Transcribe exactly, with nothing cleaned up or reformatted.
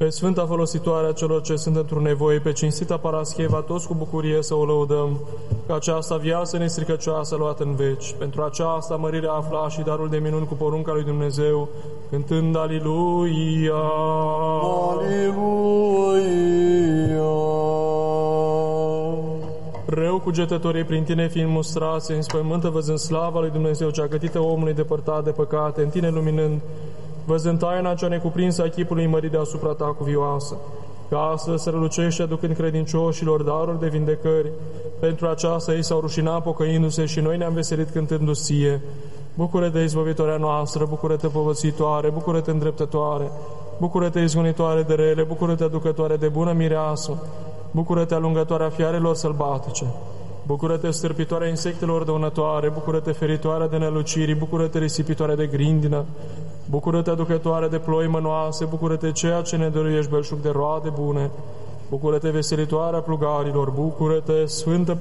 pe sfânta folositoare a celor ce sunt într-o nevoie, pe cinstita Parascheva, toți cu bucurie să o lăudăm, că aceasta viață nestricăcioasă luată în veci. Pentru aceasta mărirea afla și darul de minuni cu porunca lui Dumnezeu, cântând Aliluia! Aliluia! Rău cugetătorii prin tine fiind mustrați, înspăimântă văzând slava lui Dumnezeu, cea gătită omului depărtat de păcate, în tine luminând, văzând taina cea necuprinsă a chipului mărit deasupra ta cuvioasă, ca astfel să rălucești aducând credincioșilor daruri de vindecări. Pentru aceasta ei s-au rușinat pocăindu-se și noi ne-am veselit cântându-ți ție. Bucură-te, izbăvitoarea noastră, bucură-te, povățitoare, bucură-te, îndreptătoare, bucură-te, izgonitoare de rele, bucură-te, aducătoare de bună mireasă, bucură-te, alungătoarea fiarelor sălbatice, bucură-te, stârpitoarea insectelor dăunătoare, bucură-te, feritoarea de nelucirii, bucură-te, risipitoare de grindină, bucură-te, aducătoare de ploi mănoase, bucură-te, ceea ce ne dăruiești belșug de roade bune, bucură-te, veselitoarea plugarilor, bucură-te, sfântă